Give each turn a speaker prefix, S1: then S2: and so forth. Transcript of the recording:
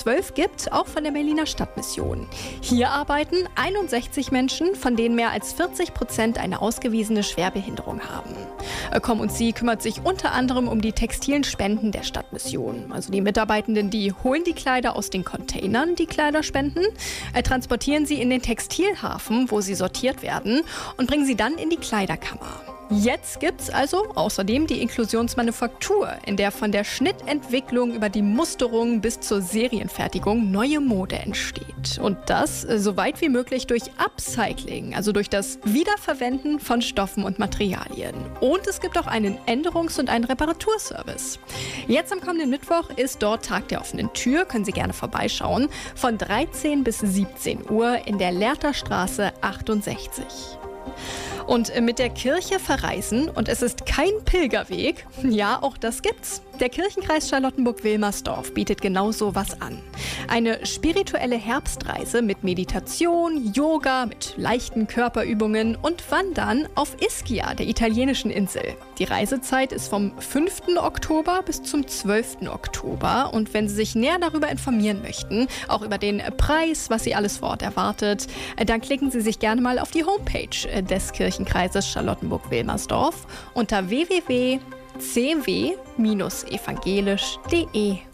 S1: 12 gibt, auch von der Berliner Stadtmission. Hier arbeiten 61 Menschen, von denen mehr als 40% eine ausgewiesene Schwerbehinderung haben. Komm und Sie kümmert sich unter anderem um die textilen Spenden der Stadtmission. Also die Mitarbeitenden, die holen die Kleider aus den Containern, die Kleiderspenden, transportieren sie in den Textilhafen, wo sie sortiert werden, und bringen sie dann in die Kleiderkammer. Jetzt gibt's also außerdem die Inklusionsmanufaktur, in der von der Schnittentwicklung über die Musterung bis zur Serienfertigung neue Mode entsteht. Und das so weit wie möglich durch Upcycling, also durch das Wiederverwenden von Stoffen und Materialien. Und es gibt auch einen Änderungs- und einen Reparaturservice. Jetzt am kommenden Mittwoch ist dort Tag der offenen Tür, können Sie gerne vorbeischauen, von 13 bis 17 Uhr in der Lehrterstraße 68. Und mit der Kirche verreisen, und es ist kein Pilgerweg, ja, auch das gibt's. Der Kirchenkreis Charlottenburg-Wilmersdorf bietet genau so was an. Eine spirituelle Herbstreise mit Meditation, Yoga, mit leichten Körperübungen und Wandern auf Ischia, der italienischen Insel. Die Reisezeit ist vom 5. Oktober bis zum 12. Oktober. Und wenn Sie sich näher darüber informieren möchten, auch über den Preis, was Sie alles vor Ort erwartet, dann klicken Sie sich gerne mal auf die Homepage des Kirchenkreises Charlottenburg-Wilmersdorf unter www.cw-evangelisch.de.